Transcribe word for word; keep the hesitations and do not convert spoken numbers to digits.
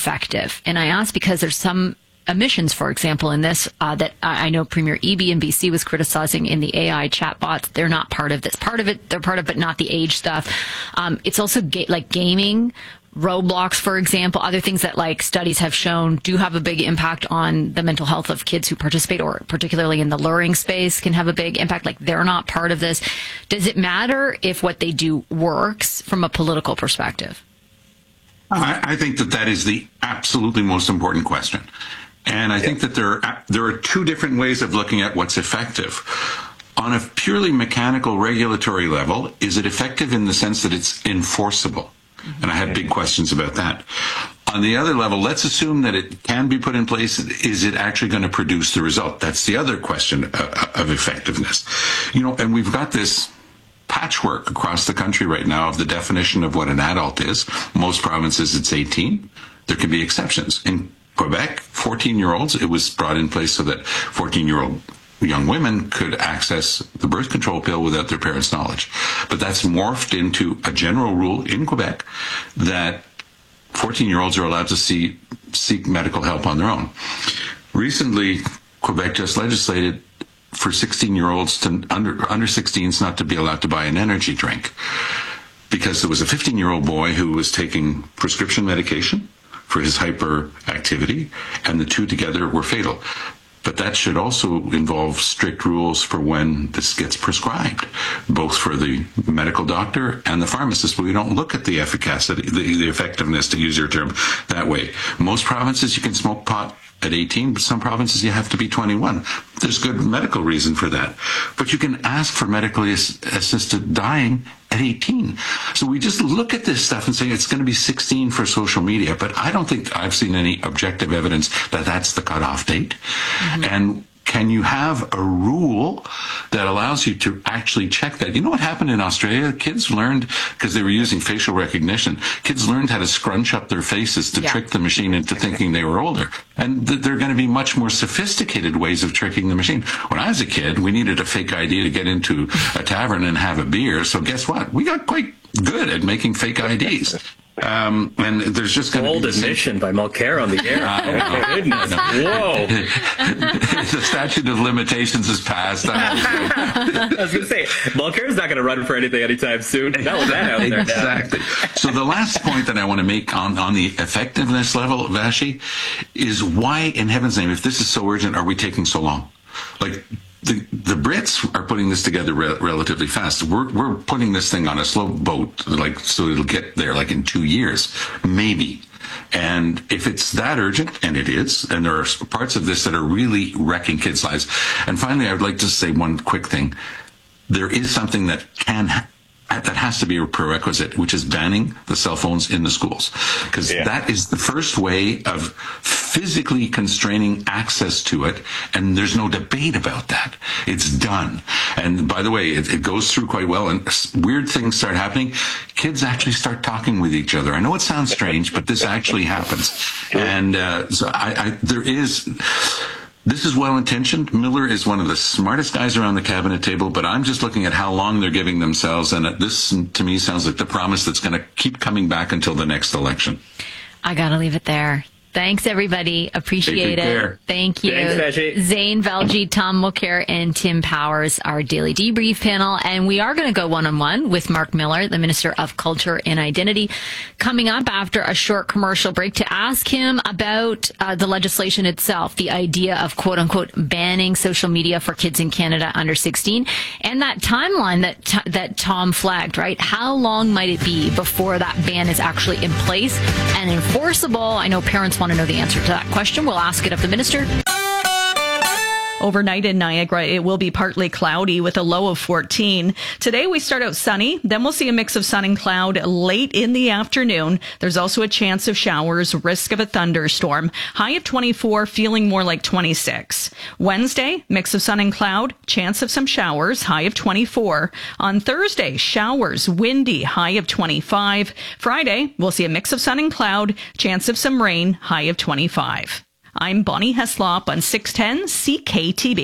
effective? And I ask because there's some emissions, for example, in this, uh, that I know Premier Eby in B C was criticizing in the A I chatbots. They're not part of this. Part of it, they're part of, but not the age stuff. Um, it's also ga- like gaming, Roblox, for example, other things that like studies have shown do have a big impact on the mental health of kids who participate, or particularly in the luring space can have a big impact. Like they're not part of this. Does it matter if what they do works from a political perspective? I, I think that that is the absolutely most important question. And I think that there are, there are two different ways of looking at what's effective. On a purely mechanical regulatory level, is it effective in the sense that it's enforceable? And I have big questions about that. On the other level, let's assume that it can be put in place. Is it actually going to produce the result? That's the other question of effectiveness. You know, and we've got this patchwork across the country right now of the definition of what an adult is. Most provinces, it's eighteen. There can be exceptions. In Quebec, fourteen-year-olds, it was brought in place so that fourteen-year-old young women could access the birth control pill without their parents' knowledge. But that's morphed into a general rule in Quebec that fourteen-year-olds are allowed to see, seek medical help on their own. Recently, Quebec just legislated for sixteen-year-olds to under under sixteens not to be allowed to buy an energy drink because there was a fifteen-year-old boy who was taking prescription medication for his hyperactivity, and the two together were fatal. But that should also involve strict rules for when this gets prescribed, both for the medical doctor and the pharmacist. But we don't look at the efficacy, the, the effectiveness, to use your term, that way. Most provinces, you can smoke pot at eighteen, but some provinces you have to be twenty-one. There's good medical reason for that. But you can ask for medically assisted dying at eighteen. So we just look at this stuff and say it's going to be sixteen for social media, but I don't think I've seen any objective evidence that that's the cutoff date. Mm-hmm. And can you have a rule that allows you to actually check that? You know what happened in Australia? Kids learned, because they were using facial recognition, kids learned how to scrunch up their faces to yeah. trick the machine into thinking they were older. And th- there are going to be much more sophisticated ways of tricking the machine. When I was a kid, we needed a fake I D to get into a tavern and have a beer. So guess what? We got quite good at making fake I Ds. Um, and there's just going to be... Bold admission by Mulcair on the air. Oh, my goodness. Whoa. The statute of limitations is passed. I was going to say, Mulcair's not going to run for anything anytime soon. That was that out there. Exactly. So the last point that I want to make on, on the effectiveness level, Vashi, is why, in heaven's name, if this is so urgent, are we taking so long? Like... The, the Brits are putting this together re- relatively fast. We're we're putting this thing on a slow boat, like so it'll get there like in two years, maybe. And if it's that urgent, and it is, and there are parts of this that are really wrecking kids' lives. And finally, I would like to say one quick thing: there is something that can. Ha- that has to be a prerequisite, which is banning the cell phones in the schools. Because yeah. that is the first way of physically constraining access to it, and there's no debate about that. It's done. And by the way, it, it goes through quite well, and weird things start happening. Kids actually start talking with each other. I know it sounds strange, but this actually happens. And uh, so I, I, there is... This is well-intentioned. Miller is one of the smartest guys around the cabinet table, but I'm just looking at how long they're giving themselves, and this, to me, sounds like the promise that's going to keep coming back until the next election. I got to leave it there. Thanks, everybody. Appreciate it. Care. Thank you. Thanks, Zain Velji, Tom Mulcair, and Tim Powers, our daily debrief panel. And we are going to go one-on-one with Mark Miller, the Minister of Culture and Identity, coming up after a short commercial break to ask him about uh, the legislation itself, the idea of quote-unquote banning social media for kids in Canada under sixteen, and that timeline that t- that Tom flagged, right? How long might it be before that ban is actually in place and enforceable? I know parents want to know the answer to that question. We'll ask it of the minister. Overnight in Niagara, it will be partly cloudy with a low of fourteen. Today, we start out sunny. Then we'll see a mix of sun and cloud late in the afternoon. There's also a chance of showers, risk of a thunderstorm. High of twenty-four, feeling more like twenty-six. Wednesday, mix of sun and cloud, chance of some showers, high of twenty-four. On Thursday, showers, windy, high of twenty-five. Friday, we'll see a mix of sun and cloud, chance of some rain, high of twenty-five. I'm Bonnie Heslop on six ten C K T B.